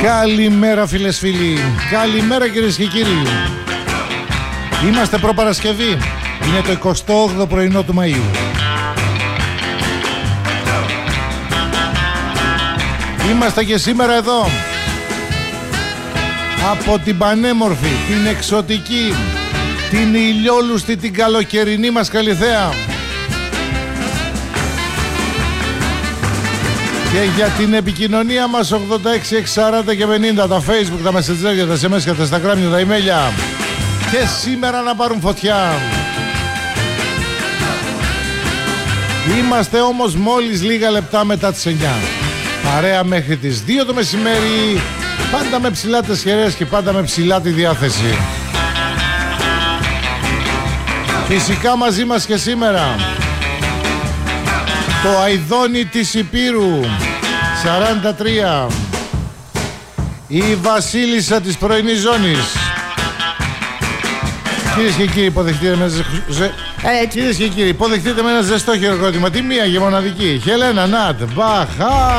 Καλημέρα φίλες φίλοι, καλημέρα κυρίες και κύριοι. Είμαστε προπαρασκευή, είναι το 28ο πρωινό του Μαΐου. Είμαστε και σήμερα εδώ, από την πανέμορφη, την εξωτική, την ηλιόλουστη, την καλοκαιρινή μας Καλιθέα. Και για την επικοινωνία μας 86 640 και 50, τα Facebook, τα Messenger, τα SMS και τα Instagram, τα email. Και σήμερα να πάρουν φωτιά. Είμαστε όμως μόλις λίγα λεπτά μετά τις 9. Παρέα μέχρι τις 2 το μεσημέρι, πάντα με ψηλά τις χερές και πάντα με ψηλά τη διάθεση. Φυσικά μαζί μας και σήμερα το αηδόνι της Υπήρου 43, η βασίλισσα της πρωινής ζώνης. Κυρίες και κύριοι, υποδεχτείτε με ένα ζεστό χειροκρότημα τη μία και μοναδική Χελένα Νατ Μπαχά.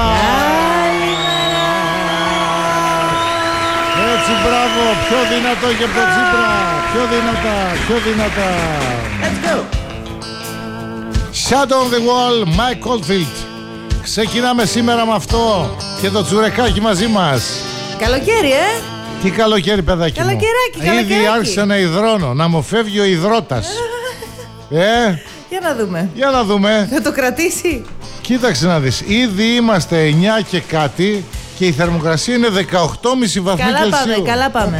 Έτσι, μπράβο, πιο δυνατό και από το Τσίπρα. Πιο δυνατά, πιο δυνατά. Let's go. Shadow on the Wall, Mike Oldfield. Ξεκινάμε σήμερα με αυτό και το τσουρεκάκι μαζί μας. Καλοκαίρι, Τι καλοκαίρι, παιδάκι μου. Καλοκαιράκι. Ήδη άρχισα να υδρώνω, να μου φεύγει ο υδρότας. Για να δούμε. Για να δούμε. Θα το κρατήσει. Κοίταξε να δεις, ήδη είμαστε 9 και κάτι και η θερμοκρασία είναι 18,5 βαθμοί Κελσίου. Καλά πάμε.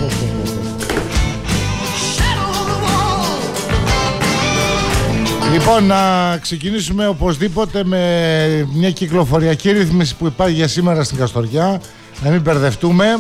Λοιπόν, να ξεκινήσουμε οπωσδήποτε με μια κυκλοφοριακή ρύθμιση που υπάρχει για σήμερα στην Καστοριά. Να μην μπερδευτούμε.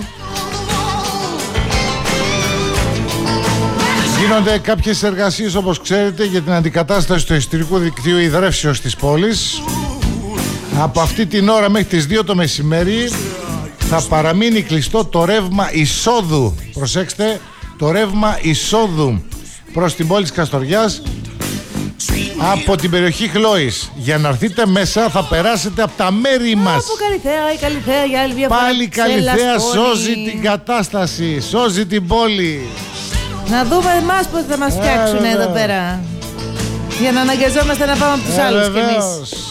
Γίνονται κάποιες εργασίες, όπως ξέρετε, για την αντικατάσταση του εσωτερικού δικτύου υδρεύσεως της πόλης. Από αυτή την ώρα μέχρι τις 2 το μεσημέρι θα παραμείνει κλειστό το ρεύμα εισόδου. Προσέξτε, το ρεύμα εισόδου προς την πόλη της Καστοριάς από την περιοχή Χλόης. Για να έρθετε μέσα θα περάσετε από τα μέρη μας. Από Καλιθέα, η Καλιθέα για άλλη μια φορά. Πάλι Καλιθέα σώζει την κατάσταση, σώζει την πόλη. Να δούμε εμάς πώς θα μας φτιάξουν εδώ πέρα. Για να αναγκαζόμαστε να πάμε από τους άλλους κι εμείς.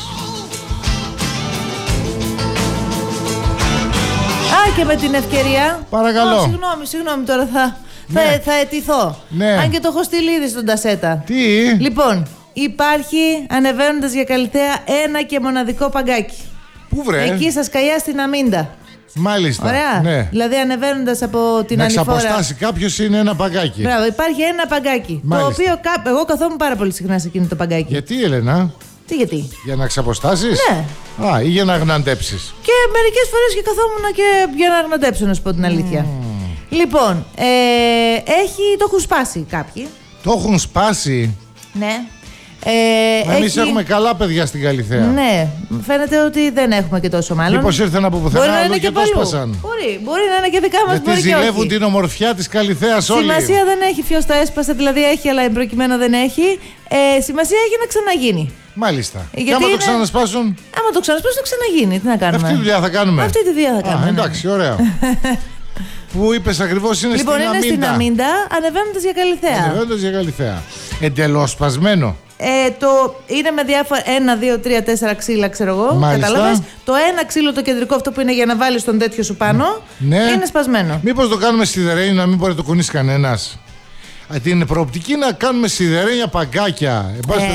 Και με την ευκαιρία. Παρακαλώ. Συγγνώμη τώρα θα αιτηθώ. Ναι. Αν και το έχω στείλει ήδη στον Τασέτα. Τι? Λοιπόν, υπάρχει ανεβαίνοντας για Καλιθέα ένα και μοναδικό παγκάκι. Πού βρε? Εκεί στα σκαλιά στην Αμίντα. Μάλιστα. Ωραία. Ναι. Δηλαδή ανεβαίνοντας από την Ανηφόρα. Να ξαποστάσει κάποιος είναι ένα παγκάκι. Μπράβο, υπάρχει ένα παγκάκι. Μάλιστα. Το οποίο εγώ καθόμουν πάρα πολύ συχνά σε εκείνο το παγκάκι. Γιατί, Έλενα? Τι γιατί? Για να ξαποστάσεις? Ναι. Ή για να γναντέψεις? Και μερικές φορές και καθόμουν και για να γναντέψω, να σου πω την αλήθεια. Λοιπόν, το έχουν σπάσει κάποιοι. Το έχουν σπάσει? Ναι. Εμείς έχουμε καλά παιδιά στην Καλιθέα. Ναι, φαίνεται ότι δεν έχουμε και τόσο μάλλον. Μήπως ήρθαν από πουθενά άλλο και το σπάσαν? Μπορεί να είναι και δικά μας. Γιατί ζηλεύουν την ομορφιά της Καλιθέας όλοι. Σημασία δεν έχει ποιος τα έσπασε, δηλαδή έχει, αλλά εμπροκειμένο δεν έχει. Σημασία έχει να ξαναγίνει. Μάλιστα. Και άμα το ξανασπάσουν? Άμα το ξανασπάσουν, το ξαναγίνει. Τι να κάνουμε? Αυτή τη δουλειά θα κάνουμε. Αυτή τη δουλειά θα κάνουμε. Εντάξει, ωραία. Που είπες ακριβώς είναι στην Αμίντα. Λοιπόν, είναι στην Αμίντα, ανεβαίνοντας για Καλιθέα. Ανεβαίνοντας για Καλιθέα. Εντελώς σπασμένο. Είναι με διάφορα 1, 2, 3, 4 ξύλα, ξέρω εγώ. Κατάλαβες. Το ένα ξύλο, το κεντρικό, αυτό που είναι για να βάλεις τον τέτοιο σου πάνω, είναι σπασμένο. Μήπως το κάνουμε σιδερένιο, να μην μπορεί να το κουνήσει κανένας? Την προοπτική να κάνουμε σιδερένια παγκάκια.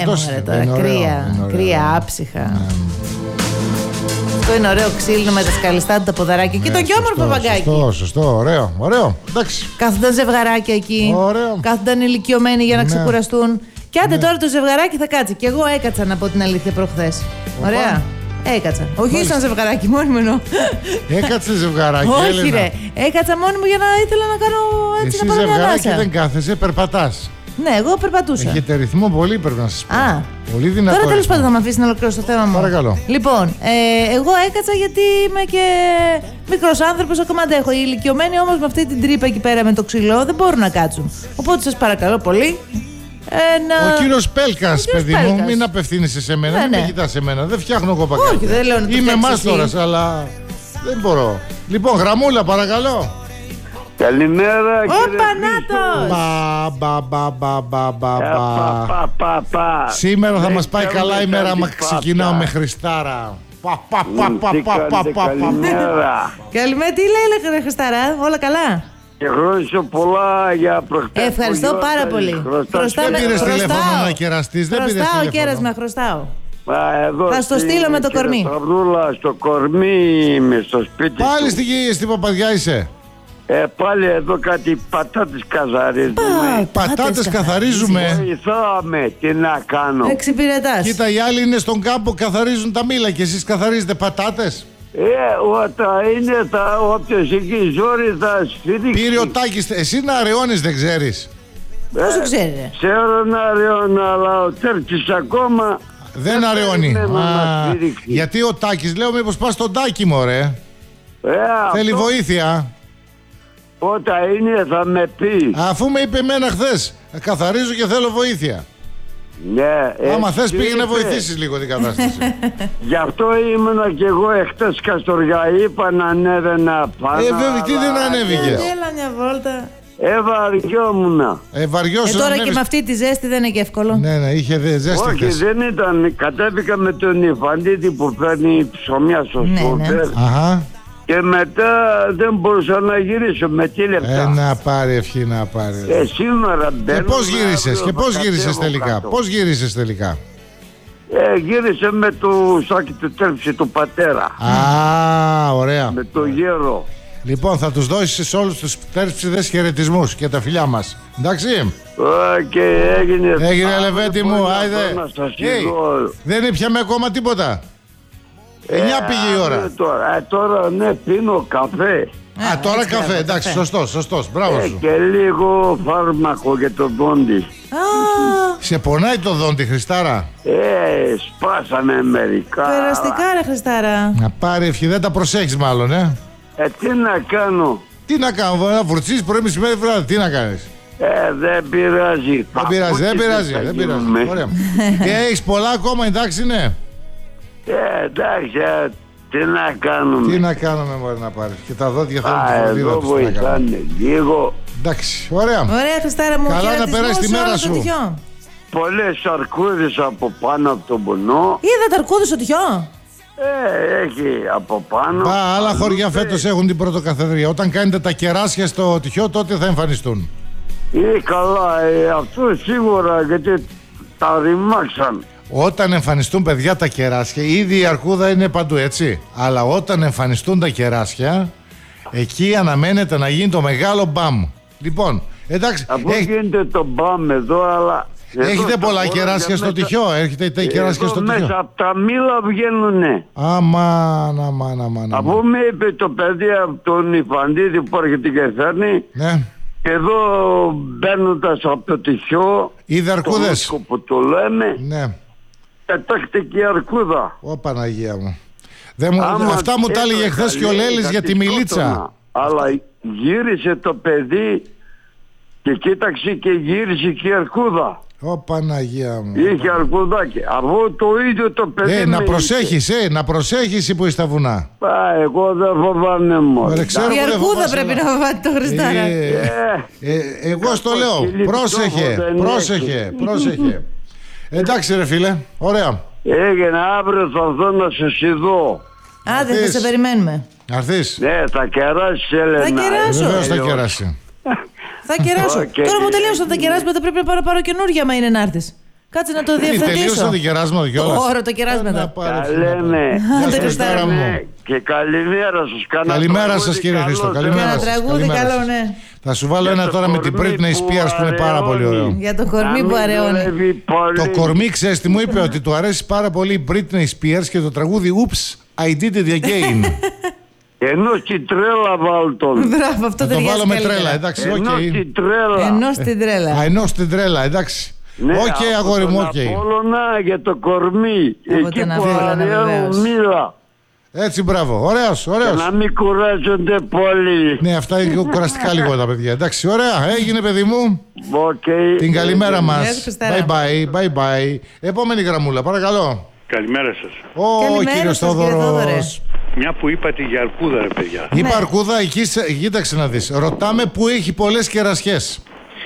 Κρύα, άψυχα. Αυτό είναι ωραίο ξύλινο με τα σκαλιστά του, τα ποδαράκια. Και το και όμορφο παγκάκι. Σωστό, ωραίο. Εντάξει. Κάθονταν ζευγαράκια εκεί. Κάθονταν ηλικιωμένοι για να ξεκουραστούν. Και άντε τώρα το ζευγαράκι θα κάτσει. Και εγώ έκατσα, να πω την αλήθεια, προχθές. Ωραία. Έκατσα. Όχι σαν ζευγαράκι, μόνη μου εννοώ. Έκατσε ζευγαράκι? Όχι, ρε. Έκατσα μόνη μου για να ήθελα να κάνω έτσι. Εσύ να πάρω μια ανάσα. Ζευγαράκι δεν κάθεσαι, περπατάς. Ναι, εγώ περπατούσα. Έχετε ρυθμό πολύ, πρέπει να σας πω. Πολύ δυνατό. Τώρα τέλος πάντων θα με αφήσει να ολοκληρώσω το θέμα μου. Παρακαλώ. Λοιπόν, εγώ έκατσα γιατί είμαι και μικρός άνθρωπος, ακόμα αντέχω. Οι ηλικιωμένοι όμως με αυτή την τρύπα εκεί πέρα με το ξυλό δεν μπορούν να κάτσουν. Οπότε σας παρακαλώ πολύ. Ο κύριος Πέλκας, παιδί μου, μην απευθύνεσαι σε μένα, μην με κοιτάς σε μένα. Δεν φτιάχνω εγώ παγκάκια. Όχι, δεν λέω να το είμαι μάστορας, αλλά δεν μπορώ. Λοιπόν, γραμμούλα, παρακαλώ. Καλημέρα, κύριε Πανάτος. Σήμερα θα μας πάει καλά η μέρα, μα ξεκινάω με Χριστάρα. Καλημέρα. Καλημέρα, τι λέει Χριστάρα, όλα καλά? Και χρόνια πολλά για προχτές. Ευχαριστώ πάρα πολύ. Δεν πήρες τηλέφωνο να κεραστείς, δεν πήρες τηλέφωνο. Χρωστάω κέρασμα, χρωστάω. Εδώ θα στο στείλω με το κορμί. Σταυρούλα, στο κορμί είμαι στο σπίτι. Πάλι στην Παπαδιά είσαι? Πάλι εδώ κάτι πατάτες καθαρίζουμε. Πατάτες καθαρίζουμε. Βοηθάμε, τι να κάνω. Εξυπηρετάς. Κοίτα, οι άλλοι είναι στον κάμπο, καθαρίζουν τα μήλα και εσείς καθαρίζετε πατάτες. Όταν είναι όποιος εκεί ζόρι θα σφίριξει. Πήρε ο Τάκης, εσύ να αραιώνεις δεν ξέρεις? Πώς το ξέρετε? Ξέρω να αραιώνω, αλλά ο Τέρκης ακόμα δεν αραιώνει. Γιατί ο Τάκης, λέω, μήπως πας στον Τάκη, μωρέ. Θέλει βοήθεια. Όταν είναι θα με πει. Αφού με είπε εμένα χθες, καθαρίζω και θέλω βοήθεια. Ναι. Άμα θες πήγαινε να βοηθήσεις λίγο την κατάσταση. Γι' αυτό ήμουνα κι εγώ εχθές Καστοριά. Είπα να ανέβαινα πάνω. Βέβαια, τι δεν ανέβηκες? Έλα μια βόλτα. Βαριόμουνα. Βαριώσου. Τώρα και με αυτή τη ζέστη δεν είναι και εύκολο. Ναι, είχε ζέστη. Όχι, δεν ήταν. Κατέβηκα με τον Ιφαντίτη που παίρνει ψωμιά στο σκούτερ. Αχα. Και μετά δεν μπορούσα να γυρίσω με τι λεπτά. Να πάρει ευχή, να πάρει. Σήμερα μπαίνω. Και πώς γύρισες τελικά? Πώς γύρισες τελικά? Γύρισε με το σάκι του τέρψη του πατέρα. Ωραία. Με το γέρο. Λοιπόν, θα τους δώσεις σε όλους τους τέρψιδες χαιρετισμούς και τα φιλιά μας. Εντάξει. Και έγινε Λεβέντη μου, άιδε. Δεν ήπιαμε ακόμα τίποτα. 9 πήγε η ώρα. Τώρα ναι, πίνω καφέ. Τώρα καφέ, εντάξει, σωστός, μπράβο σου. Και λίγο φάρμακο για το δόντι. Σε πονάει το δόντι, Χριστάρα? Σπάσαμε μερικά. Περαστικά ρε Χριστάρα. Να πάρει ευχή, δεν τα προσέχεις μάλλον, τι να κάνω? Τι να κάνω, να βουρτσίσεις πρωί μεσημέρι βράδυ, τι να κάνεις? Δεν πειράζει. Δεν πειράζει. Ωραία. Και έχεις πολλά ακόμα, εντάξει, ναι. Εντάξει, τι να κάνουμε. Τι να κάνουμε, μπορεί να πάρει. Και τα δόντια θέλουν τη φροντίδα τους. Εδώ βοηθάνε λίγο. Εντάξει, ωραία. Ωραία, Χριστάρα μου. Καλά να περάσει τη μέρα σου. Πολλές αρκούδες από πάνω από τον βουνό. Είδατε αρκούδες στο τυχιό? Έχει από πάνω. Άλλα χωριά φέτος έχουν την πρωτοκαθεδρία. Όταν κάνετε τα κεράσια στο τυχιό, τότε θα εμφανιστούν. Καλά, αυτό σίγουρα, γιατί τα ρημάξαν. Όταν εμφανιστούν, παιδιά, τα κεράσια, ήδη η αρκούδα είναι παντού, έτσι. Αλλά όταν εμφανιστούν τα κεράσια, εκεί αναμένεται να γίνει το μεγάλο μπαμ. Λοιπόν, εντάξει. Αφού γίνεται το μπαμ εδώ, αλλά... Έχετε πολλά κεράσια στο τυχιό? Έχετε τα κεράσια στο τυχιό? Μέσα από τα μήλα βγαίνουνε. Αμάν. Αφού με είπε το παιδί από τον Ιφαντίδη που έρχεται και φέρνει. Ναι. Εδώ μπαίνοντας από το τυχιό, είδε αρκούδες. Το που το λέμε. Ναι. Πετάχτηκε η αρκούδα. Ω Παναγία μου. Αυτά μου τα έλεγε χθες και ο Λέλης για τη μιλίτσα. Αλλά γύρισε το παιδί και κοίταξε και γύρισε και η αρκούδα. Ω Παναγία μου. Είχε αρκουδάκι. Από το ίδιο το παιδί. Να προσέχεις που είσαι στα βουνά. Εγώ δεν φοβάμαι μόνο. Η αρκούδα πρέπει να φοβάται το Χριστάρα. Εγώ στο λέω. Πρόσεχε. Εντάξει ρε φίλε, ωραία. Έγινε, αύριο θα έρθω να σε ειδώ. Άντε, θα σε περιμένουμε. Να έρθεις? Ναι, θα κεράσει, Έλενα. Θα κεράσω. Βεβαίως θα κεράσει. Θα κεράσω. Τώρα μου τελείωσαν τα κεράσματα, πρέπει να πάρω καινούργια μα είναι να έρθεις. Κάτσε να το διευθετήσω. Τελείωσαν τα κεράσματα κιόλας. Ωραία, τα κεράσματα. Λέμε. Χριστάρα μου. Και καλημέρα σας. Καλημέρα σας κύριε Χρήστο. Καλημέρα σας. Τραγούδι καλό, ναι. Θα σου βάλω ένα τώρα με την Britney Spears που είναι πάρα πολύ ωραίο. Για το κορμί που αραιώνει. Το κορμί, ξέρεις τι μου είπε? Ότι του αρέσει πάρα πολύ η Britney Spears και το τραγούδι Oops, I did it again. Ενώ στην τρέλα βάλτον. Μπράβο, αυτό το βάλω με τρέλα, εντάξει, οκ. Ενώ στην τρέλα, εντάξει. Οκ, αγόρι μου, οκ. Απόλλωνα για το κορμί. Εκεί που αραιώνουν μοίρα. Έτσι, μπράβο. Ωραίος. Να μην κουράζονται πολύ. Ναι, αυτά είναι κουραστικά λίγο τα παιδιά. Εντάξει, ωραία. Έγινε, παιδί μου. Την καλημέρα μας. Bye bye. Επόμενη γραμμούλα, παρακαλώ. Καλημέρα σας. Ο κύριος Θόδωρος. Μια που είπατε για αρκούδα, ρε παιδιά. Είπα αρκούδα, εκεί, κοίταξε να δεις. Ρωτάμε που έχει πολλές κερασιές.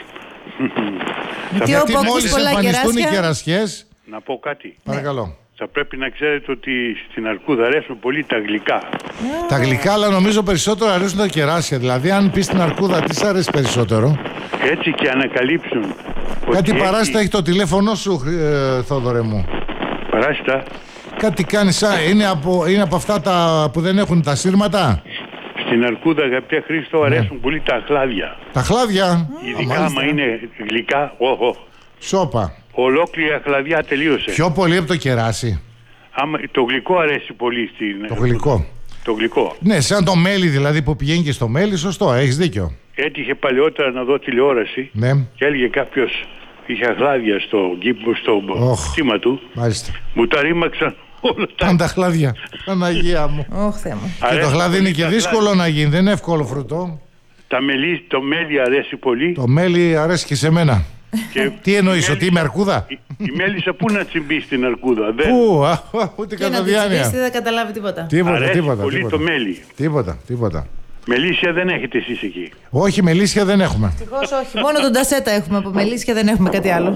Γιατί μόλις εμφανιστούν οι κερασιές... Να πω κάτι. Παρακαλώ. Θα πρέπει να ξέρετε ότι στην αρκούδα αρέσουν πολύ τα γλυκά. Τα γλυκά, αλλά νομίζω περισσότερο αρέσουν τα κεράσια. Δηλαδή, αν πεις στην αρκούδα, τι σ' αρέσει περισσότερο? Έτσι και ανακαλύψουν. Κάτι παράστα έχει το τηλέφωνο σου, Θόδωρε μου. Παράστα. Κάτι κάνεις, είναι από αυτά που δεν έχουν τα σύρματα. Στην αρκούδα, αγαπητέ Χρήστο, αρέσουν πολύ τα χλάδια. Τα χλάδια. Ειδικά άμα είναι γλυκά, Σόπα. Ολόκληρα χλαδιά τελείωσε. Πιο πολύ από το κεράσι. Το γλυκό αρέσει πολύ στην... Το γλυκό. Το γλυκό. Ναι, σαν το μέλι δηλαδή που πηγαίνει και στο μέλι, σωστό, έχεις δίκιο. Έτυχε παλαιότερα να δω τηλεόραση και έλεγε κάποιος, είχε χλάδια στο κτήμα του. Μάλιστα. Μου τα ρήμαξαν όλα τα χλάδια. Παναγία μου. Θεέ μου. Και το χλάδι είναι και δύσκολο να γίνει, δεν είναι εύκολο φρουτό. Το μέλι αρέσει πολύ. Το μέλι αρέσει και σε μένα. Τι εννοείς, ότι είμαι αρκούδα? Η μέλισσα πού να τσιμπήσει στην αρκούδα? Πού, ούτε κατά διάνοια. Δεν καταλάβει τίποτα. Αρέσει πολύ το μέλι. Τίποτα. Μελίσια δεν έχετε εσείς εκεί? Όχι, μελίσια δεν έχουμε. Ευτυχώς όχι. Μόνο τον τασέτα έχουμε από μελίσια, δεν έχουμε κάτι άλλο.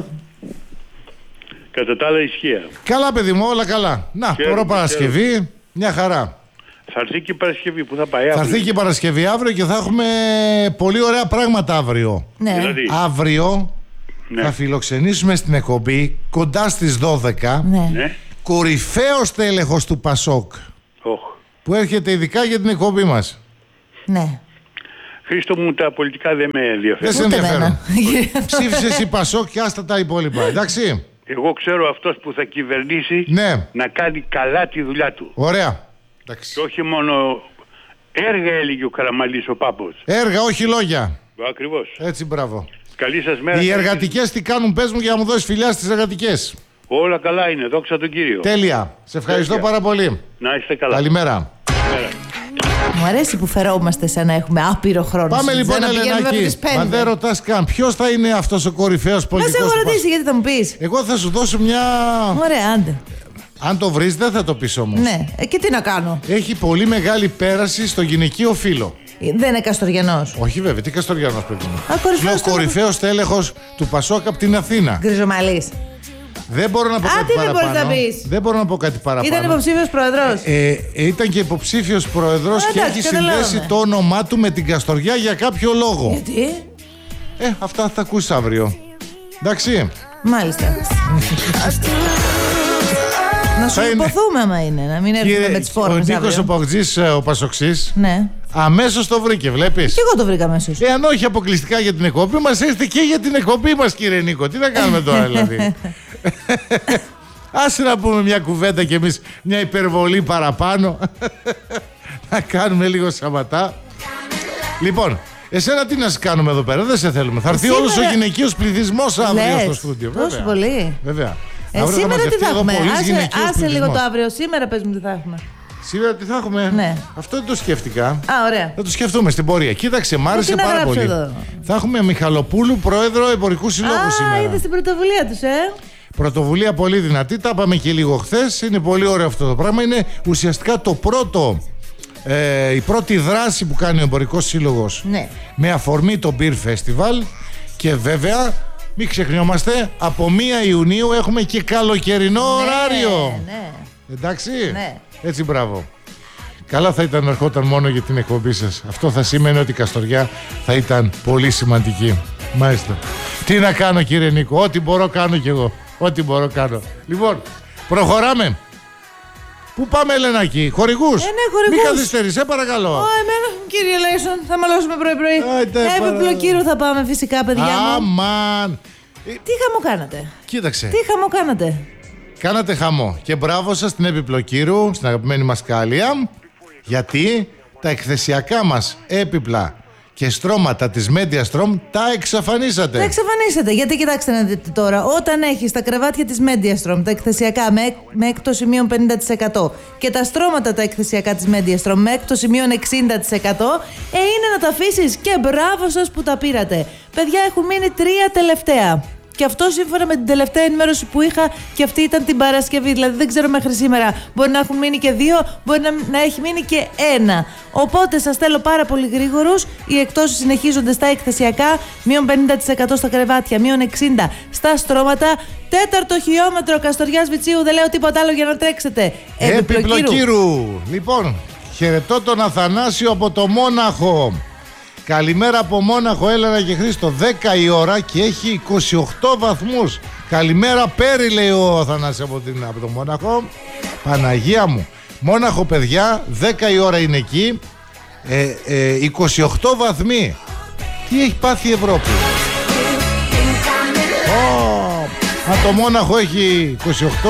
Κατά τα άλλα ισχύα. Καλά, παιδί μου, όλα καλά. Να, Παρασκευή, μια χαρά. Θα έρθει και η Παρασκευή, που θα πάει αύριο? Θα έρθει και η Παρασκευή αύριο και θα έχουμε πολύ ωραία πράγματα αύριο. Ναι. Δηλαδή. Αύριο θα φιλοξενήσουμε στην εκπομπή κοντά στις 12 κορυφαίος τέλεχος του Πασόκ που έρχεται ειδικά για την εκπομπή μας. Ναι. Χρήστο μου, τα πολιτικά δεν με ενδιαφέρουν. Δεν σε ενδιαφέρουν. Ψήφισες η Πασόκ και άστα τα υπόλοιπα, εντάξει. Εγώ ξέρω αυτός που θα κυβερνήσει να κάνει καλά τη δουλειά του. Ωραία. Και όχι μόνο έργα, έλεγε ο Καραμαλής ο Πάπος. Έργα, όχι λόγια. Ακριβώς. Έτσι, μπράβο. Καλή σας μέρα. Οι εργατικές τι κάνουν, πες μου, για να μου δώσεις φιλιά στις εργατικές? Όλα καλά είναι, δόξα τον Κύριο. Τέλεια. Σε ευχαριστώ πάρα πολύ. Να είστε καλά. Καλημέρα. Μου αρέσει που φερόμαστε σαν να έχουμε άπειρο χρόνο. Πάμε λοιπόν, Ελενάκη. Μα δεν ρωτάς καν ποιος θα είναι αυτός ο κορυφαίος πολιτικός? Να σε έχω ρωτήσει, γιατί θα μου πεις. Εγώ θα σου δώσω μια... Ωραία, άντε. Αν το βρεις δεν θα το πεις όμως. Ναι, και τι να κάνω? Έχει πολύ μεγάλη πέραση στο γυναικείο φύλο. Δεν είναι Καστοριανός? Όχι βέβαια, τι Καστοριανός, παιδί μου? Ο κορυφαίος τέλεχος του Πασόκ από την Αθήνα. Γκριζομαλής. Δεν μπορώ να πω κάτι παραπάνω. Δεν μπορώ να πω κάτι παραπάνω. Ήταν υποψήφιος πρόεδρος. Ήταν και υποψήφιος πρόεδρος και έχει συνδέσει το όνομά του με την Καστοριά για κάποιο λόγο. Γιατί? Αυτά θα τα ακούσεις αύριο. Εντάξει. Μάλιστα. Να σου υποθούμε άμα είναι, να μην έρθουμε με τις φόρμες αύριο. Ο Νίκος ο Παουτζής, ο Πασοξής, αμέσως το βρήκε, βλέπεις. Και εγώ το βρήκα αμέσως. Αν όχι αποκλειστικά για την εκπομπή μας, έρθετε και για την εκπομπή μας, κύριε Νίκο. Τι να κάνουμε τώρα δηλαδή? Άσε να πούμε μια κουβέντα κι εμείς, μια υπερβολή παραπάνω. Να κάνουμε λίγο σαματά. Λοιπόν, εσένα τι να σε κάνουμε εδώ πέρα? Δεν σε θέλουμε. Θα έρθει όλος ο γυναικείος πληθυσμός αύριο στο στούντιο. Τόσο πολύ. Βέβαια. Σήμερα τι θα έχουμε? Άσε λίγο το αύριο. Σήμερα πες μου τι θα έχουμε. Σήμερα τι θα έχουμε? Ναι. Αυτό δεν το σκέφτηκα. Ωραία. Θα το σκεφτούμε στην πορεία. Κοίταξε, μ' άρεσε πάρα πολύ. Εδώ. Θα έχουμε Μιχαλοπούλου, πρόεδρο Εμπορικού Συλλόγου σήμερα. Είδες την πρωτοβουλία τους, Πρωτοβουλία πολύ δυνατή. Τα είπαμε και λίγο χθες. Είναι πολύ ωραίο αυτό το πράγμα. Είναι ουσιαστικά το πρώτο. Η πρώτη δράση που κάνει ο Εμπορικός Σύλλογος με αφορμή το Beer Festival. Και βέβαια, μην ξεχνιόμαστε, από 1 Ιουνίου έχουμε και καλοκαιρινό ωράριο. Εντάξει. Έτσι, μπράβο. Καλά θα ήταν να ερχόταν μόνο για την εκπομπή σας. Αυτό θα σήμαινε ότι η Καστοριά θα ήταν πολύ σημαντική. Μάλιστα. Τι να κάνω, κύριε Νίκο? Ό,τι μπορώ κάνω κι εγώ. Ό,τι μπορώ κάνω. Λοιπόν, προχωράμε. Πού πάμε, Ελενάκη? Χορηγούς? Ναι, χορηγούς. Μην καθυστερείς, παρακαλώ. Εμένα, κύριε Λέισον, θα μαλώσουμε πρωί-πρωί. Επιπλοκύρου θα πάμε φυσικά, παιδιά μου. Αμάν. Τι χαμό κάνατε? Κοίταξε. Τι χαμό κάνατε? Κάνατε χαμό. Και μπράβο σας στην Επιπλοκύρου, στην αγαπημένη μας Κάλια, γιατί τα εκθεσιακά μας έπιπλα και στρώματα της Mediastrom τα εξαφανίσατε. Τα εξαφανίσατε. Γιατί κοιτάξτε να δείτε τώρα, όταν έχεις τα κρεβάτια της Mediastrom, τα εκθεσιακά με έκπτωση μείον 50% και τα στρώματα τα εκθεσιακά της Mediastrom με έκπτωση μείον 60%, είναι να τα αφήσεις και μπράβο σας που τα πήρατε. Παιδιά, έχουν μείνει 3 τελευταία. Και αυτό σύμφωνα με την τελευταία ενημέρωση που είχα, και αυτή ήταν την Παρασκευή. Δηλαδή δεν ξέρω μέχρι σήμερα. Μπορεί να έχουν μείνει και 2, μπορεί να έχει μείνει και 1. Οπότε σας θέλω πάρα πολύ γρήγορους. Οι εκτόσεις συνεχίζονται στα εκθεσιακά. Μείον 50% στα κρεβάτια, μείον 60% στα στρώματα. 4ο χιλιόμετρο Καστοριάς Βιτσίου. Δεν λέω τίποτα άλλο για να τρέξετε. Επιπλοκύρου. Λοιπόν, χαιρετώ τον Αθανάσιο από το Μόναχο. Καλημέρα από Μόναχο, Έλενα και Χρήστο. 10 η ώρα και έχει 28 βαθμούς. Καλημέρα Πέρι, λέει ο Αθανάσιος από το Μόναχο. Παναγία μου. Μόναχο, παιδιά, 10 η ώρα είναι εκεί. 28 βαθμοί. Τι έχει πάθει η Ευρώπη? Αν το Μόναχο έχει 28.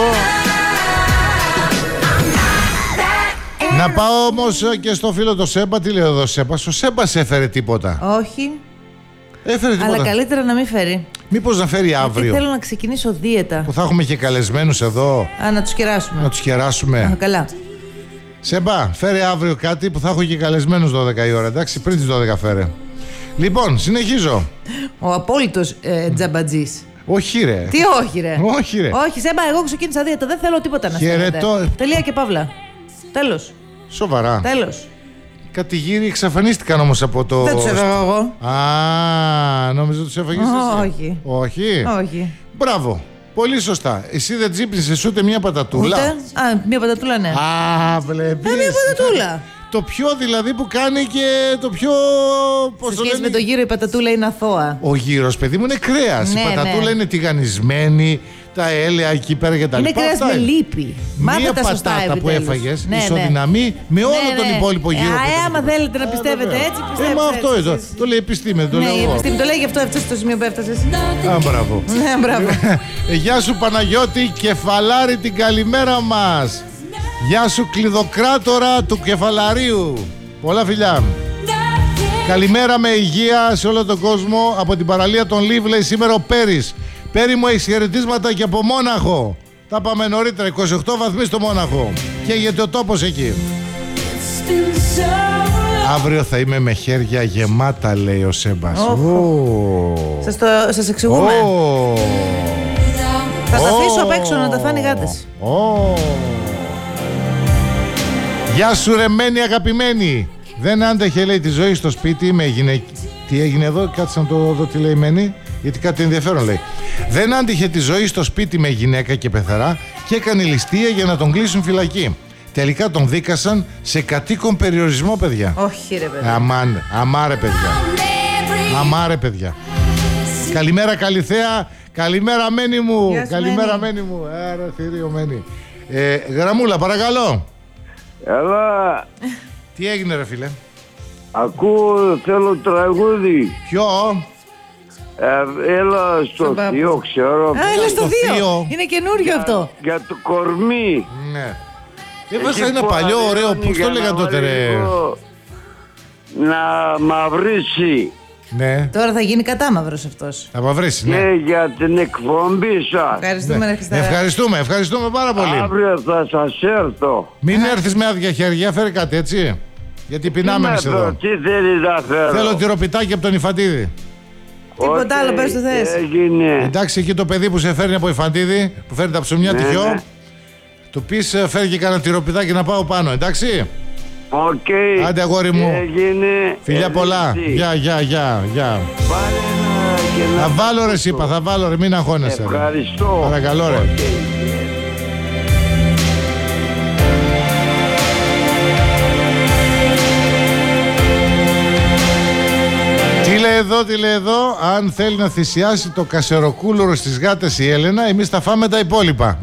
Να πάω όμως και στο φίλο το Σέμπα. Τι λέει εδώ ο Σέμπας? Ο Σέμπας έφερε τίποτα? Όχι. Έφερε τίποτα. Αλλά καλύτερα να μην φέρει. Μήπως να φέρει αύριο? Γιατί θέλω να ξεκινήσω δίαιτα. Που θα έχουμε και καλεσμένους εδώ. Να τους κεράσουμε. Να τους κεράσουμε. Καλά. Σέμπα, φέρε αύριο κάτι που θα έχω και καλεσμένους 12 η ώρα. Εντάξει, πριν τις 12 φέρε. Λοιπόν, συνεχίζω. Ο απόλυτος τζαμπατζής. Όχι ρε. Τι όχι ρε? Όχι ρε. Όχι Σέμπα, εγώ ξεκίνησα δίαιτα. Δεν θέλω τίποτα να στέλνετε. Τελεία και παύλα. Τέλος. Σοβαρά? Τέλος. Κάτι γύρι εξαφανίστηκαν όμως από το... Δεν τους έφαγα εγώ. Νόμιζα τους έφαγες εσύ. Όχι. Όχι. Όχι. Μπράβο. Πολύ σωστά. Εσύ δεν τσίπνισες ούτε μια πατατούλα? Ούτε. Μια πατατούλα, ναι. Βλέπεις. Μια πατατούλα. Το πιο δηλαδή που κάνει και το πιο... Σε σχέση με το γύρο η πατατούλα είναι αθώα. Ο γύρος, παιδί μου, είναι κρέας. Ναι, η πατατούλα είναι τηγανισμένη, τα έλαια εκεί πέρα και τα λοιπά. Είναι κρέας με λίπη. Μία πατάτα που έφαγες ισοδυναμεί με όλο τον υπόλοιπο γύρο. Άμα θέλετε να πιστεύετε έτσι, πιστεύετε. Αυτό εδώ. Το λέει επιστήμη, δεν το λέω εγώ. Η επιστήμη το λέει, γι' αυτό έφτασε στο σημείο που έφτασες. Μπράβο. Γεια σου Παναγιώτη, κεφαλάρι, την καλημέρα μας. Γεια σου κλειδοκράτορα του κεφαλαρίου. Πολλά φιλιά. Καλημέρα με υγεία σε όλο τον κόσμο. Από την παραλία των Λίβ, λέει σήμερα ο Πέρης. Πέρη μου, έχεις χαιρετίσματα και από Μόναχο. Τα πάμε νωρίτερα, 28 βαθμοί στο Μόναχο. Καίγεται ο τόπος εκεί. Αύριο θα είμαι με χέρια γεμάτα, λέει ο Σέμπας. Σας εξηγούμε. Θα τα αφήσω απ' έξω να τα φάνε οι γάτες. Γεια σου ρε Μένη αγαπημένη. Δεν άντεχε, λέει, τη ζωή στο σπίτι με γυναίκη. Τι έγινε εδώ, κάτσε να το δω τι λέει η Μένη, γιατί κάτι ενδιαφέρον λέει. Δεν άντυχε τη ζωή στο σπίτι με γυναίκα και πεθαρά και έκανε ληστεία για να τον κλείσουν φυλακή. Τελικά τον δίκασαν σε κατοίκον περιορισμό, παιδιά. Όχι ρε παιδιά. Αμάρε παιδιά. Αμάρε παιδιά. Καλημέρα Καλυθέα. Καλημέρα Μένη μου. Καλημέρα Μένη μου. Άρα θηρίο Μένη. Γραμμούλα παρακαλώ. Έλα. Τι έγινε ρε φίλε? Ακούω, θέλω τραγούδι. Ποιο? Έλα στο 2, ξέρω. Έλα στο 2. Είναι καινούριο αυτό. Για το κορμί. Ναι. Έβασα ένα παλιό ωραίο, πώς το λέγανε τότε ρε? Να μαυρίσει. Ναι. Τώρα θα γίνει κατάμαυρος αυτός. Θα μαυρίσει, ναι. Και για την εκπομπή σας. Ευχαριστούμε πάρα πολύ. Αύριο θα σας έρθω. Μην έρθεις με άδεια χέρια, φέρε κάτι έτσι. Γιατί πεινάμενες εδώ. Τι θέλει να φέρω? Θέλω τυροπιτάκι από τον Ιφαντίδη. Τίποτα άλλο, πες το θες. Εντάξει, εκεί το παιδί που σε φέρνει από Ιφαντίδη, που φέρνει τα ψωμιά τυχιό, του πεις φέρει και κανένα τυροπιτάκι να πάω πάνω, εντάξει. Οκ. Άντε αγόρι μου. Φιλιά πολλά. Γεια. Θα βάλω ρε είπα, θα βάλω ρε, μην αγχώνεσαι. Ευχαριστώ. Παρακαλώ ρε. Τι λέει εδώ, αν θέλει να θυσιάσει το κασεροκούλωρο στις γάτες η Έλενα, εμείς θα φάμε τα υπόλοιπα.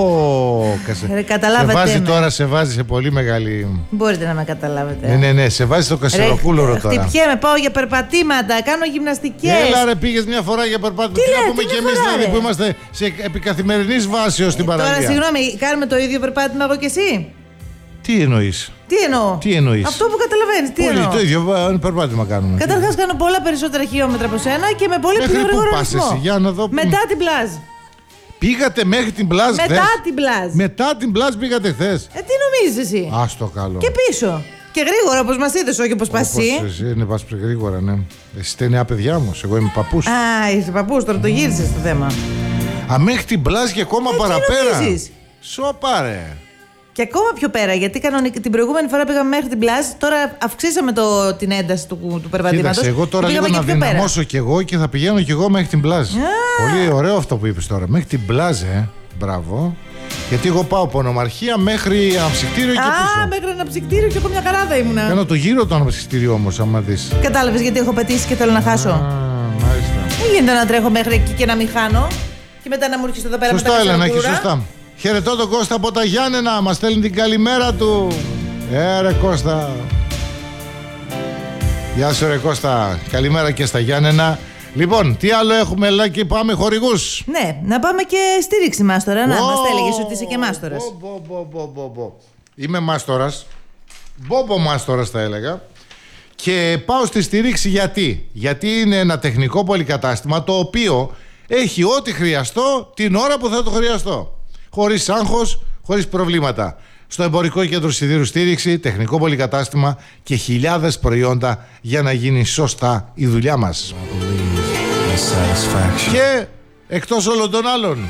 Σε βάζει σε πολύ μεγάλη... Μπορείτε να με καταλάβετε. Ναι, σε βάζει το κασεροκούλωρο τώρα. Χτυπιέμαι, πάω για περπατήματα, κάνω γυμναστικές. Έλα ρε, πήγες μια φορά για περπάτημα. Τι να πούμε κι εμείς δηλαδή που είμαστε σε επικαθημερινής βάσεως στην παραλία. Τώρα συγγνώμη, κάνουμε το ίδιο περπάτημα εγώ και εσύ? Τι εννοείς? Τι εννοείς? Αυτό που καταλαβαίνεις, τι εννοώ? Το ίδιο περπάτημα κάνουμε. Καταρχάς κάνω πολλά περισσότερα χιλιόμετρα από σένα και με πολύ πιο γρήγορο ρυθμό. Μετά την Πλάζ. Πήγατε μέχρι την Πλάζ χθες? Μετά την Πλάζ πήγατε χθες? Τι νομίζεις εσύ? Ας το καλό. Και πίσω. Και γρήγορα, όπως μας είδες, όχι όπως πας εσύ. Εσύ είναι πας γρήγορα, ναι. Εσύ είστε νέα παιδιά όμως, εγώ είμαι παππούς. Α, είσαι παππούς, τώρα το γύρισες το θέμα. Μέχρι την Μπλάζ και ακόμα παραπέρα. Νομίζεις. Σοπα ρε. Και ακόμα πιο πέρα, γιατί την προηγούμενη φορά πήγαμε μέχρι την Πλάζ, τώρα αυξήσαμε την ένταση του περπατήματος. Κοίταξε, εγώ τώρα λίγο να δυναμώσω κι εγώ και θα πηγαίνω κι εγώ μέχρι την Πλάζ. Πολύ ωραίο αυτό που είπες τώρα. Μέχρι την Πλάζ, μπράβο. Γιατί εγώ πάω από Νομαρχία μέχρι Αναψυκτήριο και πίσω. Μέχρι Αναψυκτήριο και εγώ μια χαρά θα ήμουνα. Κάνω το γύρο το Αναψυκτήριο όμως, άμα δεις. Κατάλαβες γιατί έχω πετύσει και θέλω να χάσω. Μάλιστα. Δεν γίνεται να τρέχω μέχρι εκεί και να μην χάνω. Και μετά να μου έρχεσαι εδώ πέρα με τα σωστά, Ελενάκη, σωστά. Χαιρετώ τον Κώστα από τα Γιάννενα. Μας στέλνει την καλημέρα του. Ρε Κώστα. Γεια σου ρε Κώστα. Καλημέρα και στα Γιάννενα. Λοιπόν, τι άλλο έχουμε, Λάκη, πάμε χορηγούς. Ναι, να πάμε και στήριξη μάστορα. Να, μας έλεγες ότι είσαι και μάστορας. Είμαι μάστορας. Μπόμπο μάστορας θα έλεγα. Και πάω στη στήριξη γιατί είναι ένα τεχνικό πολυκατάστημα το οποίο έχει ό,τι χρειαστώ την ώρα που θα το χρειαστώ. Χωρίς άγχος, χωρίς προβλήματα. Στο εμπορικό κέντρο σιδήρου στήριξη, τεχνικό πολυκατάστημα και χιλιάδες προϊόντα για να γίνει σωστά η δουλειά μας. Και εκτός όλων των άλλων,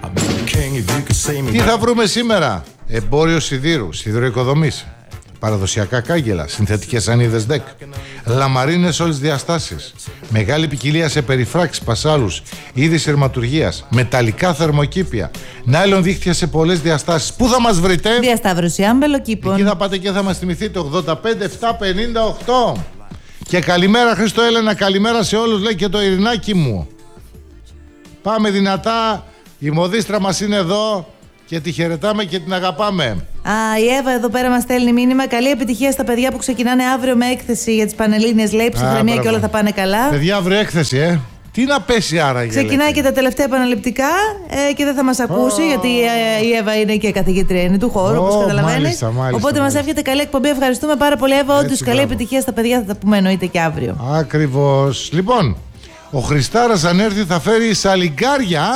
τι θα βρούμε σήμερα? Εμπόριο σιδήρου, σιδηροοικοδομής, παραδοσιακά κάγκελα, συνθετικές σανίδες ΔΕΚ, λαμαρίνες όλες διαστάσεις, μεγάλη ποικιλία σε περιφράξεις, πασάλους, είδη σειρματουργίας, μεταλλικά θερμοκήπια, νάιλον δίχτυα σε πολλές διαστάσεις. Πού θα μας βρείτε? Διασταύρωση Άμπελοκήπων. Εκεί θα πάτε και θα μας θυμηθείτε. 85-758. Και καλημέρα Χρήστο Έλενα, καλημέρα σε όλους, λέει και το Ειρηνάκι μου. Πάμε δυνατά, η μοδίστρα μας είναι εδώ και τη χαιρετάμε και την αγαπάμε. Η Εύα εδώ πέρα μας στέλνει μήνυμα. Καλή επιτυχία στα παιδιά που ξεκινάνε αύριο με έκθεση για τις Πανελλήνιες. Λέει ψυχραιμία και όλα θα πάνε καλά. Παιδιά, αύριο έκθεση, Τι να πέσει άραγε? Ξεκινάει και τα τελευταία επαναληπτικά και δεν θα μας ακούσει γιατί η Εύα είναι και καθηγήτρια, είναι του χώρου, όπως καταλαβαίνεις. Οπότε μας εύχεται καλή εκπομπή. Ευχαριστούμε πάρα πολύ, Εύα. Όντως, καλή επιτυχία στα παιδιά. Θα τα πούμε εννοείται και αύριο. Ακριβώς. Λοιπόν, ο Χριστάρας αν έρθει θα φέρει σαλιγκάρια.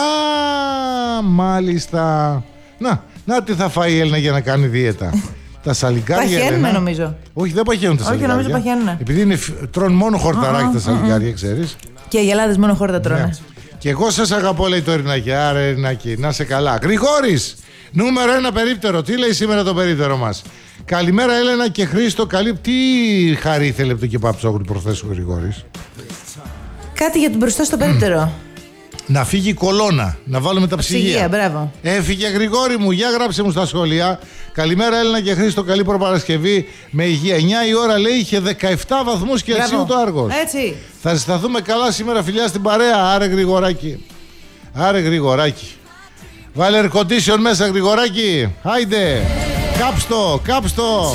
Μάλιστα. Να τι θα φάει η Έλληνα για να κάνει δίαιτα. Τα σαλιγκάρια. Παχαίνουν νομίζω. Όχι, δεν παχαίνουν τα σαλιγκάρια. Όχι, νομίζω παχαίνουν. Επειδή τρώνε μόνο χορταράκι τα σαλιγκάρια, ξέρεις. Και οι Ελλάδες μόνο χόρτα τρώνε. Ναι. Και εγώ σας αγαπώ, λέει το Ειρηνάκι. Άρα, Ειρηνάκι, να σε καλά. Γρηγόρης, νούμερο 1 περίπτερο. Τι λέει σήμερα το περίπτερο μας? Καλημέρα, Έλενα και Χρήστο. Τι χαρή ήθελε από το κεπάψογλου προχθές ο Γρηγόρης? Κάτι για την μπροστά στο περίπτερο. Να φύγει η κολόνα, να βάλουμε τα ψυγεία. Μπράβο. Έφυγε, Γρηγόρη μου, για γράψε μου στα σχόλια. Καλημέρα, Έλληνα και Χρήστο, καλή προπαρασκευή με υγεία. 9 η ώρα, λέει, είχε 17 βαθμούς Κελσίου το Άργος. Έτσι. Θα συσταθούμε καλά σήμερα, φιλιά, στην παρέα. Άρε, Γρηγοράκι. Άρε, Γρηγοράκι. Βάλε air condition μέσα, Γρηγοράκι. Άιντε. Κάψτο, κάψτο.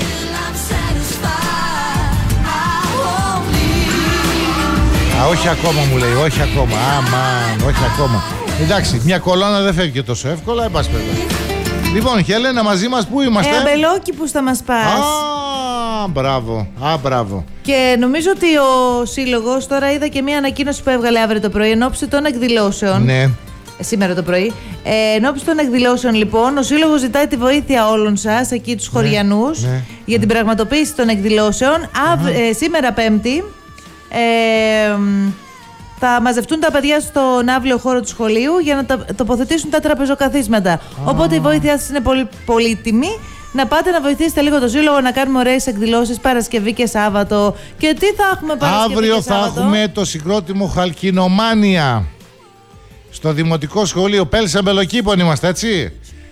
Όχι ακόμα, μου λέει, όχι ακόμα. Αμάν, όχι ακόμα. Εντάξει, μια κολόνα δεν φεύγει τόσο εύκολα, εν πάση περιπτώσει. Λοιπόν, Χελένα, μαζί μας πού είμαστε? Αμπελόκηπους θα μας πας. Μπράβο, μπράβο. Και νομίζω ότι ο Σύλλογος τώρα είδα και μια ανακοίνωση που έβγαλε αύριο το πρωί εν ώψη των εκδηλώσεων. Ναι. Σήμερα το πρωί. Εν ώψη των εκδηλώσεων, λοιπόν, ο Σύλλογος ζητάει τη βοήθεια όλων σας, εκεί τους χωριανούς, για την πραγματοποίηση των εκδηλώσεων. Σήμερα Πέμπτη. Θα μαζευτούν τα παιδιά στον αύριο χώρο του σχολείου για να τοποθετήσουν τα τραπεζοκαθίσματα. Οπότε η βοήθειά σας είναι πολύ πολύτιμη. Να πάτε να βοηθήσετε λίγο το Σύλλογο να κάνουμε ωραίες εκδηλώσεις Παρασκευή και Σάββατο. Και τι θα έχουμε Παρασκευή αύριο και Σάββατο? θα έχουμε το συγκρότημο Χαλκινομάνια στο Δημοτικό Σχολείο Πέλσα Μπελοκήπων, είμαστε έτσι.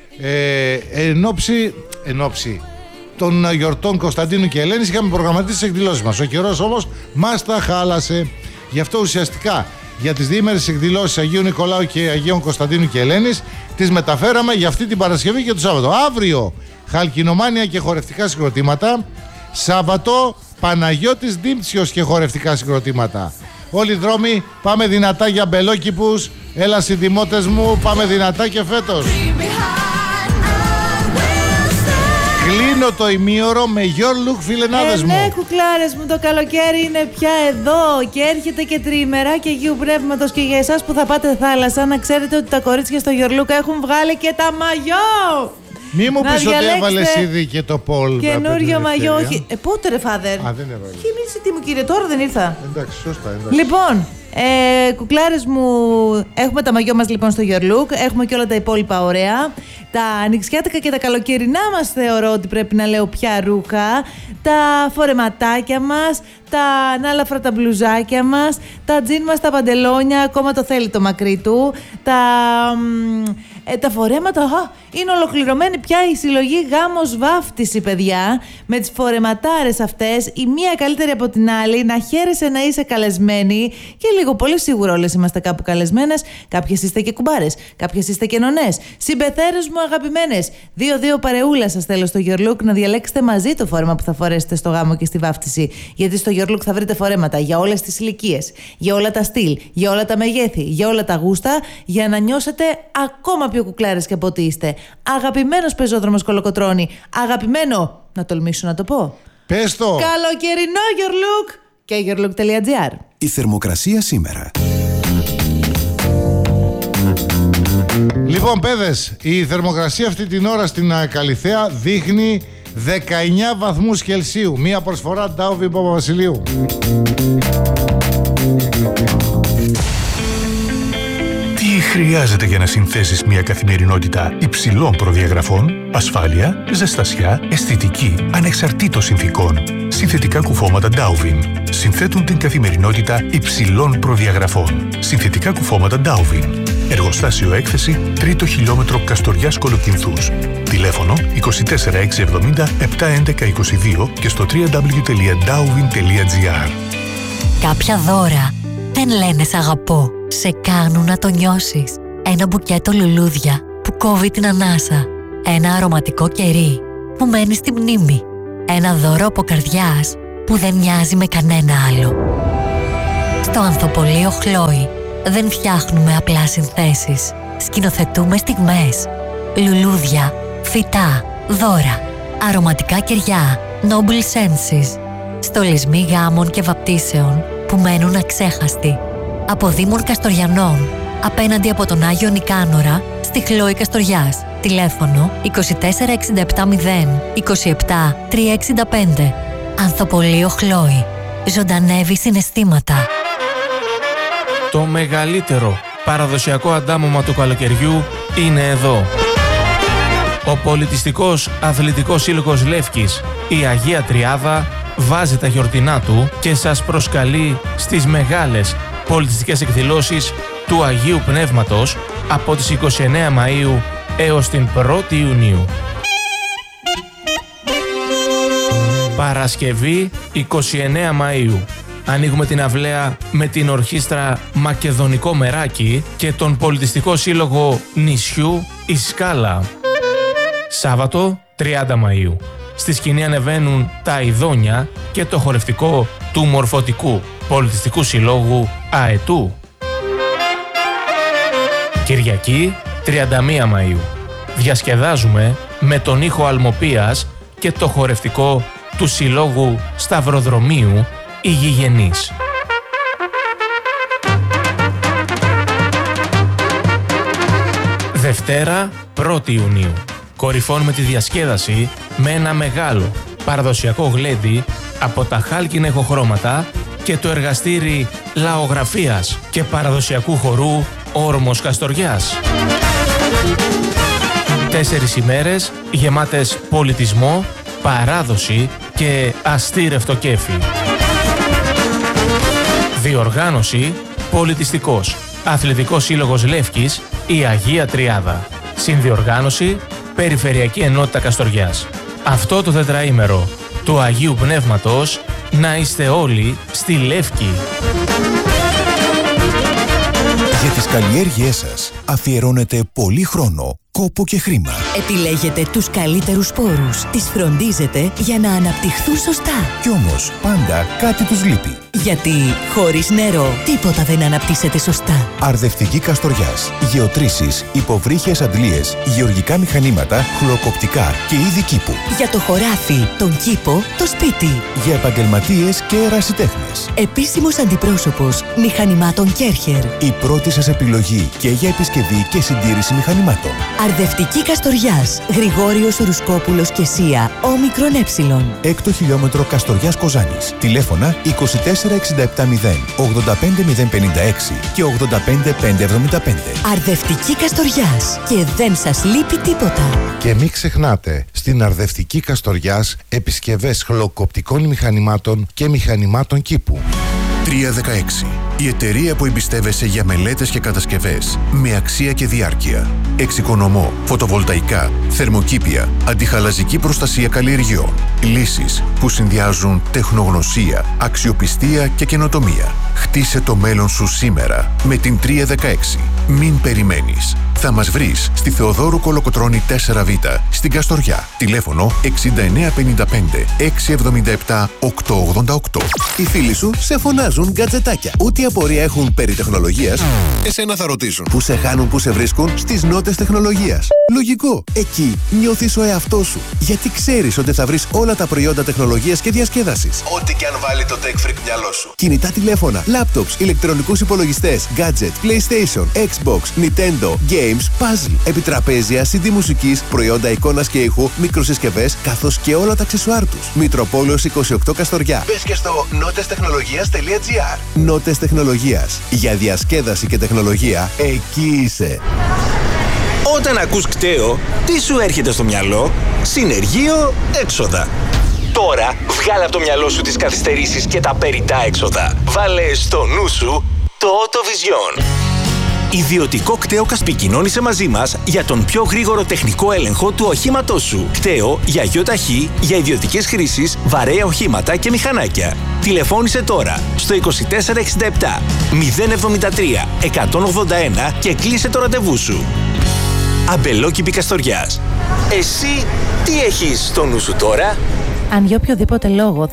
Εν όψη των γιορτών Κωνσταντίνου και Ελένης είχαμε προγραμματίσει τις εκδηλώσεις μας. Ο καιρός όμως μας τα χάλασε. Γι' αυτό ουσιαστικά για τις διήμερες εκδηλώσεις Αγίου Νικολάου και Αγίων Κωνσταντίνου και Ελένης τις μεταφέραμε για αυτή την Παρασκευή και το Σάββατο. Αύριο Χαλκινομάνια και χορευτικά συγκροτήματα. Σάββατο Παναγιώτης Δίμψιος και χορευτικά συγκροτήματα. Όλοι οι δρόμοι πάμε δυνατά για μπελόκηπους. Έλα συνδημότες μου, πάμε δυνατά και φέτος. Κλείνω το ημίωρο με your look, φιλενάδες μου. Ναι, κουκλάρες μου, το καλοκαίρι είναι πια εδώ και έρχεται και τριήμερα και Αγίου Πνεύματος. Και για εσάς που θα πάτε θάλασσα, να ξέρετε ότι τα κορίτσια στο your look έχουν βγάλει και τα μαγιό. Μη μου πεις ότι έβαλες ήδη και το Πολ. Καινούριο μαγιό, όχι. Πότε ρε φάδερ. Α, δεν έβαλε. Τι μου κύριε, τώρα δεν ήρθα. Εντάξει, σωστά. Εντάξει. Λοιπόν, κουκλάρες μου, έχουμε τα μαγιό μας λοιπόν στο Your Look. Έχουμε και όλα τα υπόλοιπα ωραία. Τα ανοιξιάτικα και τα καλοκαιρινά μας θεωρώ ότι πρέπει να λέω πια ρούχα. Τα φορεματάκια μας, τα ανάλαφρα τα μπλουζάκια μας, τα τζιν μας, τα παντελόνια, ακόμα το θέλει το μακρύ του. Τα φορέματα, είναι ολοκληρωμένη πια η συλλογή Γάμος Βάφτιση, παιδιά. Με τις φορεματάρες αυτές, η μία καλύτερη από την άλλη, να χαίρεσαι να είσαι καλεσμένη. Και λίγο πολύ σίγουρα όλες είμαστε κάπου καλεσμένες. Κάποιες είστε και κουμπάρες, κάποιες είστε και νονές. Συμπεθέρες μου αγαπημένες. 2-2 παρεούλα σας θέλω στο Your Look να διαλέξετε μαζί το φόρεμα που θα φορέσετε στο γάμο και στη βάφτιση. Γιατί στο Your Look θα βρείτε φορέματα για όλες τις ηλικίες, για όλα τα στυλ, για όλα τα μεγέθη, για όλα τα γούστα, για να νιώσετε ακόμα πιο κουκλάρες και από ό,τι είστε. Αγαπημένος πεζόδρομος Κολοκοτρώνη. Αγαπημένο, να τολμήσω να το πω. Πες το. Καλοκαιρινό Your Look και yourlook.gr. Η θερμοκρασία σήμερα. Λοιπόν, παιδες, η θερμοκρασία αυτή την ώρα στην Καλιθέα δείχνει 19 βαθμούς Κελσίου. Μία προσφορά Ντάουβιν Παπαβασιλείου. Τι χρειάζεται για να συνθέσεις μια καθημερινότητα υψηλών προδιαγραφών? Ασφάλεια, ζεστασιά, αισθητική, ανεξαρτήτως συνθηκών. Συνθετικά κουφώματα Ντάουβιν συνθέτουν την καθημερινότητα υψηλών προδιαγραφών. Συνθετικά κουφώματα Ντάουβιν. Εργοστάσιο έκθεση 3ο χιλιόμετρο Καστοριάς Κολοκυνθούς. Τηλέφωνο 24670 71122 και στο www.dauvin.gr. Κάποια δώρα δεν λένε σ' αγαπώ. Σε κάνουν να το νιώσεις. Ένα μπουκέτο λουλούδια που κόβει την ανάσα. Ένα αρωματικό κερί που μένει στη μνήμη. Ένα δώρο από καρδιάς που δεν μοιάζει με κανένα άλλο. Στο Ανθοπολείο Χλόη δεν φτιάχνουμε απλά συνθέσεις. Σκηνοθετούμε στιγμές. Λουλούδια, φυτά, δώρα, αρωματικά κεριά, noble senses. Στολισμοί γάμων και βαπτίσεων που μένουν αξέχαστοι. Από Δήμων Καστοριανών, απέναντι από τον Άγιο Νικάνορα, στη Χλόη Καστοριάς. Τηλέφωνο 24670 27 365. Ανθοπολείο Χλόη. Ζωντανεύει συναισθήματα. Το μεγαλύτερο παραδοσιακό αντάμωμα του καλοκαιριού είναι εδώ. Ο Πολιτιστικός Αθλητικός Σύλλογος Λεύκης, η Αγία Τριάδα, βάζει τα γιορτινά του και σας προσκαλεί στις μεγάλες πολιτιστικές εκδηλώσεις του Αγίου Πνεύματος από τις 29 Μαΐου έως την 1η Ιουνίου. Παρασκευή 29 Μαΐου. Ανοίγουμε την αυλαία με την ορχήστρα Μακεδονικό Μεράκι και τον Πολιτιστικό Σύλλογο Νησιού η Σκάλα. Σάββατο 30 Μαΐου. Στη σκηνή ανεβαίνουν τα Ιδόνια και το χορευτικό του Μορφωτικού Πολιτιστικού Συλλόγου Αετού. Κυριακή 31 Μαΐου. Διασκεδάζουμε με τον ήχο Αλμοπίας και το χορευτικό του Συλλόγου Σταυροδρομίου οι Γηγενείς. Δευτέρα 1η Ιουνίου. Κορυφώνουμε τη διασκέδαση με ένα μεγάλο παραδοσιακό γλέντι από τα χάλκινα ηχοχρώματα και το εργαστήρι λαογραφίας και παραδοσιακού χορού Όρμος Καστοριάς. 4 ημέρες γεμάτες πολιτισμό, παράδοση και αστήρευτο κέφι. Διοργάνωση Πολιτιστικός Αθλητικός Σύλλογος Λεύκης η Αγία Τριάδα. Συνδιοργάνωση Περιφερειακή Ενότητα Καστοριάς. Αυτό το τετραήμερο του Αγίου Πνεύματος να είστε όλοι στη Λεύκη. Για τις καλλιέργειές σας αφιερώνετε πολύ χρόνο, κόπο και χρήμα. Επιλέγετε τους καλύτερους σπόρους. Τις φροντίζετε για να αναπτυχθούν σωστά. Κι όμως πάντα κάτι τους λείπει. Γιατί χωρίς νερό τίποτα δεν αναπτύσσεται σωστά. Αρδευτική Καστοριάς. Γεωτρήσεις, υποβρύχιες αντλίες, γεωργικά μηχανήματα, χλωκοπτικά και είδη κήπου. Για το χωράφι, τον κήπο, το σπίτι. Για επαγγελματίες και ερασιτέχνες. Επίσημος αντιπρόσωπος μηχανημάτων Κέρχερ. Η πρώτη σας επιλογή και για επισκευή και συντήρηση μηχανημάτων. Αρδευτική Καστοριάς. Γρηγόριος Ρουσκόπουλος και Σία. Όμικρον ε. 6ο χιλιόμετρο Καστοριάς Κοζάνης. Τηλέφωνα 24670 85056 και 85575. Αρδευτική Καστοριάς. Και δεν σας λείπει τίποτα. Και μην ξεχνάτε, στην Αρδευτική Καστοριάς επισκευές χλωκοπτικών μηχανημάτων και μηχανημάτων κήπου. 316. Η εταιρεία που εμπιστεύεσαι για μελέτες και κατασκευές με αξία και διάρκεια. Εξοικονομώ, φωτοβολταϊκά, θερμοκήπια, αντιχαλαζική προστασία καλλιεργειών. Λύσεις που συνδυάζουν τεχνογνωσία, αξιοπιστία και καινοτομία. Χτίσε το μέλλον σου σήμερα με την 316. Μην περιμένεις. Θα μας βρεις στη Θεοδόρου Κολοκοτρώνη 4Β, στην Καστοριά. Τηλέφωνο 6955 677 888. Οι φίλοι σου σε φωνάζουν γκατζετάκια. Ό,τι απορία έχουν περί τεχνολογίας, εσένα θα ρωτήσουν. Πού σε χάνουν, πού σε βρίσκουν? Στις νότες τεχνολογίας. Λογικό. Εκεί νιώθεις ο εαυτός σου. Γιατί ξέρεις ότι θα βρεις όλα τα προϊόντα τεχνολογίας και διασκέδασης. Ό,τι και αν βάλει το Tech Freak μυαλό σου. Κινητά τηλέφωνα, laptops, ηλεκτρονικούς υπολογιστές, gadget, PlayStation, Xbox, Nintendo, games, puzzle, επιτραπέζια, CD μουσικής, προϊόντα εικόνας και ήχου, μικροσυσκευές, καθώς και όλα τα αξεσουάρ τους. Μητροπόλεως 28 Καστοριά. Μπες και στο notestechnologias.gr. Νότες Τεχνολογίας. Για διασκέδαση και τεχνολογία, εκεί είσαι. Όταν ακούς κταίο, τι σου έρχεται στο μυαλό? Συνεργείο, έξοδα. Τώρα βγάλε από το μυαλό σου τις καθυστερήσεις και τα περιττά έξοδα. Βάλε στο νου σου το Autovision. Ιδιωτικό κταίο Κασπικοινώνησε μαζί μας για τον πιο γρήγορο τεχνικό έλεγχο του οχήματός σου. Κταίο για ΙΟΤΑΧΗ, για ιδιωτικές χρήσεις, βαρέα οχήματα και μηχανάκια. Τηλεφώνησε τώρα στο 2467 073 181 και κλείσε το ραντεβού σου. Αμπελόκηπη Καστοριάς. Εσύ τι έχεις στο νου σου τώρα? Αν για οποιοδήποτε λόγο